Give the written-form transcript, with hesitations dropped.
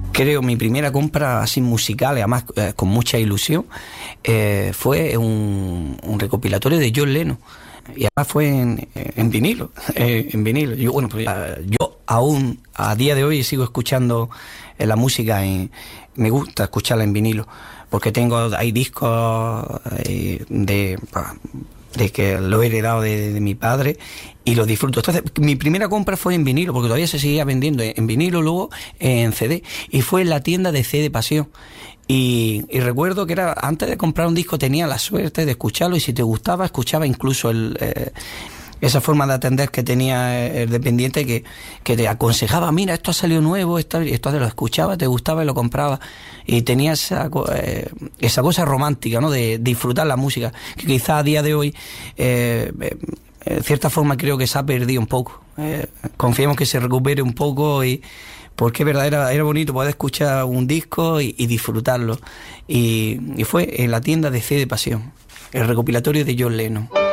creo mi primera compra así musical, además con mucha ilusión, fue un recopilatorio de John Lennon. Y además fue en vinilo, en vinilo. Yo, bueno, pues, yo aún a día de hoy sigo escuchando la música, me gusta escucharla en vinilo, porque hay discos de que lo he heredado de mi padre y lo disfruto. Entonces, mi primera compra fue en vinilo, porque todavía se seguía vendiendo en vinilo, luego en CD, y fue en la tienda de CD Pasión. Y recuerdo que era, antes de comprar un disco tenía la suerte de escucharlo, y si te gustaba, escuchaba incluso esa forma de atender que tenía el dependiente, que te aconsejaba, mira, esto ha salido nuevo, esto te lo escuchaba, te gustaba y lo compraba. Y tenía esa cosa romántica, ¿no?, de disfrutar la música, que quizá a día de hoy, de cierta forma, creo que se ha perdido un poco. Confiemos que se recupere un poco, porque es verdad, era bonito poder escuchar un disco y disfrutarlo. Y fue en la tienda de CD Pasión, el recopilatorio de John Lennon.